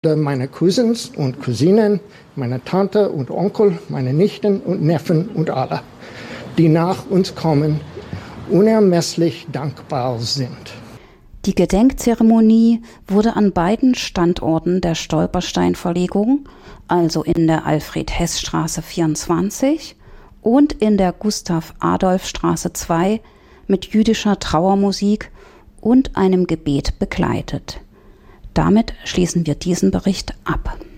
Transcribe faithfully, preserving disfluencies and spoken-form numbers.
Meine Cousins und Cousinen, meine Tante und Onkel, meine Nichten und Neffen und alle, die nach uns kommen, unermesslich dankbar sind. Die Gedenkzeremonie wurde an beiden Standorten der Stolpersteinverlegung, also in der Alfred-Hess-Straße vierundzwanzig und in der Gustav-Adolf-Straße zwei, mit jüdischer Trauermusik und einem Gebet begleitet. Damit schließen wir diesen Bericht ab.